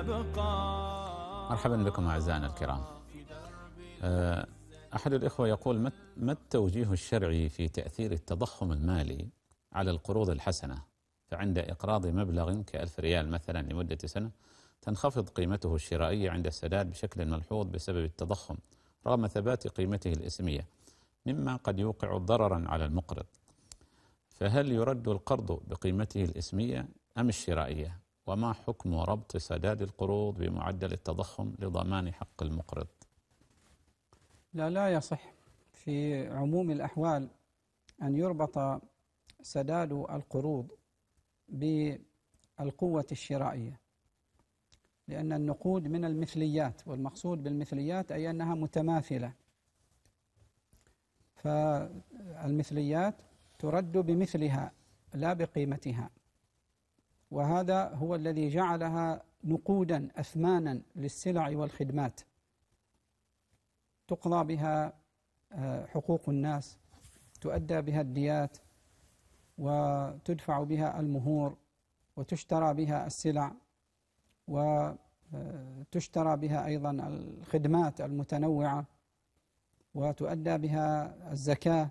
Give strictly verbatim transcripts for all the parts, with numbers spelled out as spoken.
نبقى. مرحبا بكم أعزائنا الكرام. أحد الإخوة يقول: ما التوجيه الشرعي في تأثير التضخم المالي على القروض الحسنة؟ فعند إقراض مبلغ كألف ريال مثلا لمدة سنة تنخفض قيمته الشرائية عند السداد بشكل ملحوظ بسبب التضخم رغم ثبات قيمته الإسمية، مما قد يوقع ضررا على المقرض، فهل يرد القرض بقيمته الإسمية أم الشرائية؟ وما حكم ربط سداد القروض بمعدل التضخم لضمان حق المقرض؟ لا لا يصح في عموم الأحوال أن يربط سداد القروض بالقوة الشرائية، لأن النقود من المثليات، والمقصود بالمثليات أي أنها متماثلة، فالمثليات ترد بمثلها لا بقيمتها، وهذا هو الذي جعلها نقودا أثمانا للسلع والخدمات تقضى بها حقوق الناس، تؤدى بها الديات، وتدفع بها المهور، وتشترى بها السلع، وتشترى بها أيضا الخدمات المتنوعة، وتؤدى بها الزكاة،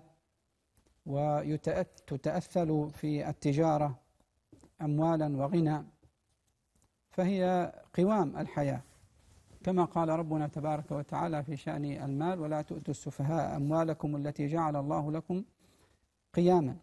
وتتأثل في التجارة أموالا وغنى، فهي قوام الحياة، كما قال ربنا تبارك وتعالى في شأن المال: ولا تؤتوا السفهاء أموالكم التي جعل الله لكم قياما.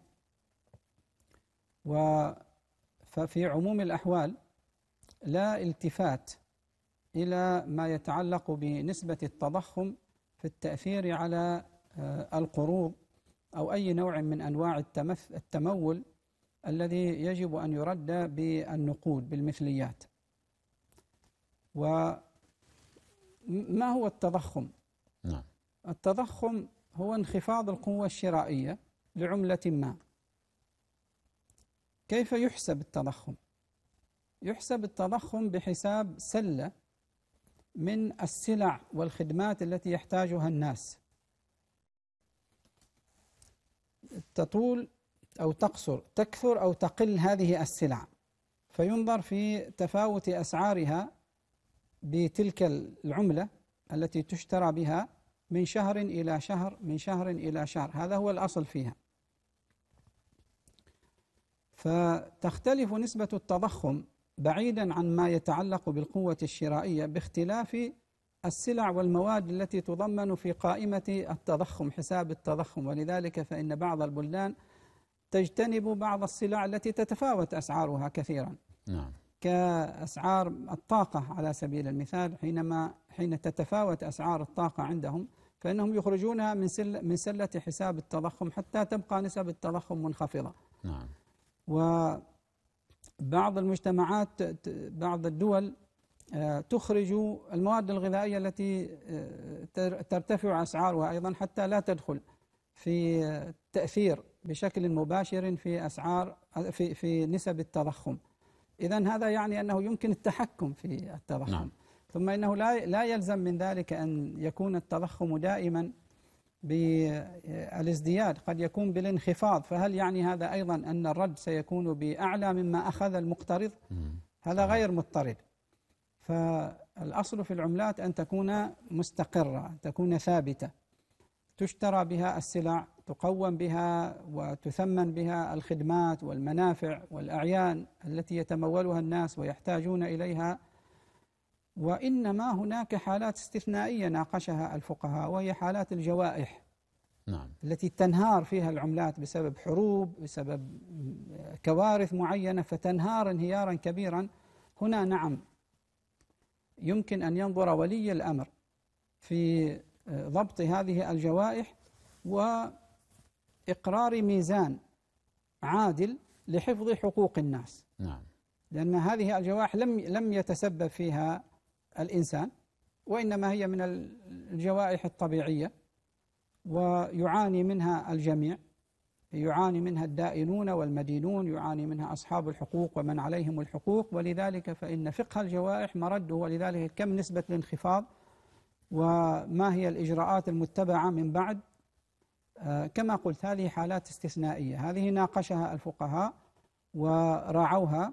ففي عموم الأحوال لا التفات إلى ما يتعلق بنسبة التضخم في التأثير على القروض أو أي نوع من أنواع التمول الذي يجب أن يرد بالنقود بالمثليات. وما هو التضخم؟ نعم. التضخم هو انخفاض القوة الشرائية لعملة ما. كيف يحسب التضخم؟ يحسب التضخم بحساب سلة من السلع والخدمات التي يحتاجها الناس، تطول أو تقصر، تكثر أو تقل هذه السلع، فينظر في تفاوت أسعارها بتلك العملة التي تشترى بها من شهر إلى شهر، من شهر إلى شهر، هذا هو الأصل فيها. فتختلف نسبة التضخم بعيدا عن ما يتعلق بالقوة الشرائية باختلاف السلع والمواد التي تضمن في قائمة التضخم، حساب التضخم، ولذلك فإن بعض البلدان تجتنب بعض السلع التي تتفاوت أسعارها كثيرا. نعم. كأسعار الطاقة على سبيل المثال، حينما حين تتفاوت أسعار الطاقة عندهم فإنهم يخرجونها من سلة من سلة حساب التضخم حتى تبقى نسب التضخم منخفضة. نعم. وبعض المجتمعات، بعض الدول تخرج المواد الغذائية التي ترتفع أسعارها أيضا حتى لا تدخل في تأثير بشكل مباشر في أسعار في في نسب التضخم. إذن هذا يعني أنه يمكن التحكم في التضخم. نعم. ثم إنه لا لا يلزم من ذلك أن يكون التضخم دائما بالازدياد، قد يكون بالانخفاض، فهل يعني هذا أيضا أن الرد سيكون بأعلى مما أخذ المقترض؟ هذا غير مضطرد. فالأصل في العملات أن تكون مستقرة، أن تكون ثابتة، تشترى بها السلع، تقوم بها وتثمن بها الخدمات والمنافع والأعيان التي يتمولها الناس ويحتاجون إليها. وإنما هناك حالات استثنائية ناقشها الفقهاء، وهي حالات الجوائح. نعم. التي تنهار فيها العملات بسبب حروب، بسبب كوارث معينة، فتنهار انهيارا كبيرا. هنا نعم يمكن أن ينظر ولي الأمر في ضبط هذه الجوائح وإقرار ميزان عادل لحفظ حقوق الناس. نعم. لأن هذه الجوائح لم لم يتسبب فيها الإنسان، وإنما هي من الجوائح الطبيعية، ويعاني منها الجميع، يعاني منها الدائنون والمدينون، يعاني منها أصحاب الحقوق ومن عليهم الحقوق. ولذلك فإن فقه الجوائح مرده، ولذلك كم نسبة الانخفاض وما هي الإجراءات المتبعة من بعد. آه كما قلت هذه حالات استثنائية، هذه ناقشها الفقهاء وراعوها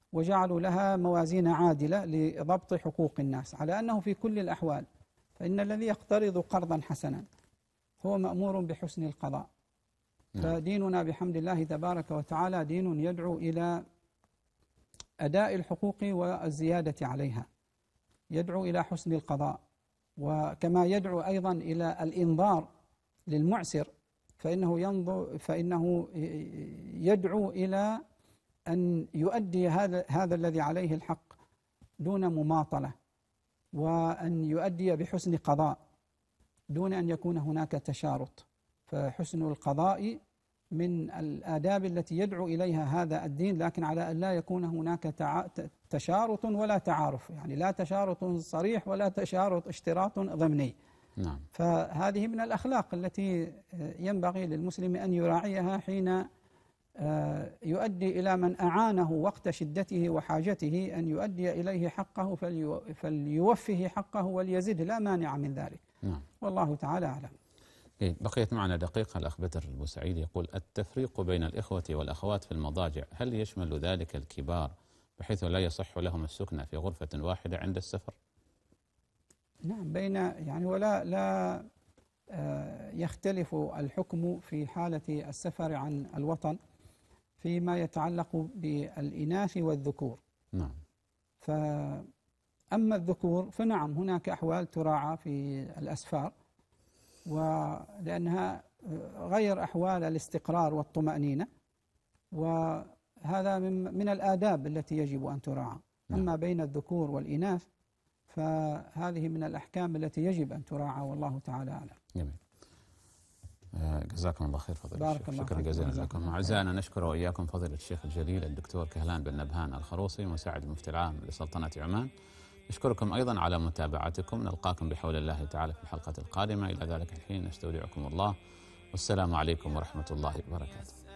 وجعلوا لها موازين عادلة لضبط حقوق الناس، على أنه في كل الأحوال فإن الذي يقترض قرضا حسنا هو مأمور بحسن القضاء. فديننا بحمد الله تبارك وتعالى دين يدعو إلى أداء الحقوق والزيادة عليها، يدعو إلى حسن القضاء، وكما يدعو أيضا إلى الإنظار للمعسر فإنه ينظر فإنه يدعو إلى أن يؤدي هذا هذا الذي عليه الحق دون مماطلة، وأن يؤدي بحسن قضاء دون أن يكون هناك تشارط. فحسن القضاء من الآداب التي يدعو إليها هذا الدين، لكن على أن لا يكون هناك تشارط ولا تعارف، يعني لا تشارط صريح ولا تشارط اشتراط ضمني. نعم. فهذه من الأخلاق التي ينبغي للمسلم أن يراعيها حين يؤدي إلى من أعانه وقت شدته وحاجته أن يؤدي إليه حقه فليوفه حقه وليزد، لا مانع من ذلك. نعم. والله تعالى أعلم. إيه، بقيت معنا دقيقة. الأخ بدر البوسعيد يقول: التفريق بين الإخوة والأخوات في المضاجع هل يشمل ذلك الكبار بحيث لا يصح لهم السكنة في غرفة واحدة عند السفر؟ نعم، بين يعني ولا لا يختلف الحكم في حالة السفر عن الوطن فيما يتعلق بالإناث والذكور. نعم. فأما الذكور فنعم هناك أحوال تراعى في الأسفار، ولأنها غير أحوال الاستقرار والطمأنينة، وهذا من من الآداب التي يجب أن تراعى. أما بين الذكور والإناث فهذه من الأحكام التي يجب أن تراعى، والله تعالى أعلم. جميل. جزاكم الله خير فضيلة بارك الشيخ. الله شكرا جزيلا لكم. أعزائنا نشكر وإياكم فضيلة الشيخ الجليل الدكتور كهلان بن نبهان الخروصي مساعد المفتي العام لسلطنة عمان. نشكركم أيضا على متابعتكم. نلقاكم بحول الله تعالى في الحلقة القادمة. إلى ذلك الحين نستودعكم الله، والسلام عليكم ورحمة الله وبركاته.